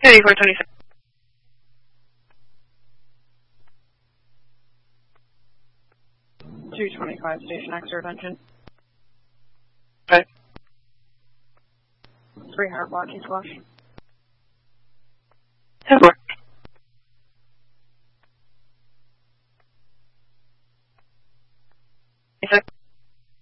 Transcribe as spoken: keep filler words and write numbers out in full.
eighty-four twenty-seven. two twenty-five, Station X, your attention. Okay. three hundred block, East Flush. ten four.